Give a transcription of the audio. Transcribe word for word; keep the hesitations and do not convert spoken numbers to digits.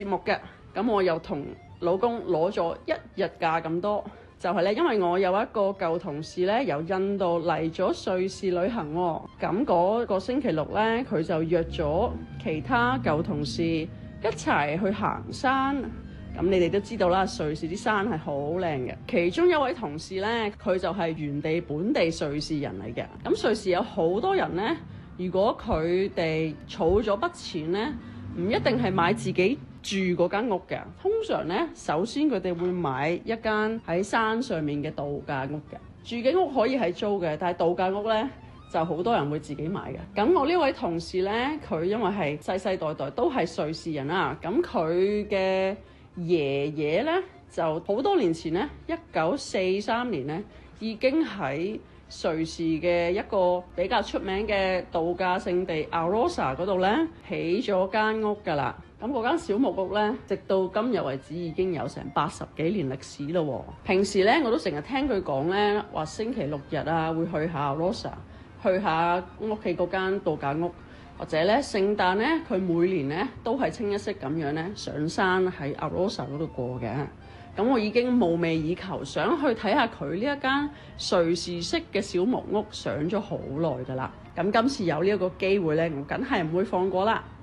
節目嘅，咁我又同老公攞咗一日假咁多，就係咧，因為我有一個舊同事咧由印度嚟咗瑞士旅行喎，咁嗰個星期六咧佢就約咗其他舊同事一齊去行山。咁你哋都知道啦，瑞士啲山係好靚嘅。其中一位同事咧，佢就係原地本地瑞士人嚟嘅。咁瑞士有好多人咧，如果佢哋儲咗筆錢咧，唔一定係買自己住嗰間屋嘅。通常咧，首先佢哋會買一間喺山上面嘅度假屋嘅。住嘅屋可以係租嘅，但係度假屋咧就好多人會自己買嘅。咁我呢位同事咧，佢因為係世世代代都係瑞士人啦，咁佢嘅爺爺咧就好多年前咧，一九四三年咧已經喺瑞士嘅一個比較出名嘅度假勝地 Arosa 嗰度咧起咗間屋㗎啦。咁嗰間小木屋咧，直到今日為止已經有成八十幾年歷史咯。平時咧我都成日聽佢講咧，話星期六日啊會去下 Arosa，去下屋企嗰間度假屋。或者咧聖誕咧，佢每年咧都係清一色咁樣咧上山喺 Arosa 嗰度過嘅。咁我已經夢寐以求，想去睇下佢呢一間瑞士式嘅小木屋，上咗好耐㗎啦。咁今次有呢一個機會咧，我梗係唔會放過啦。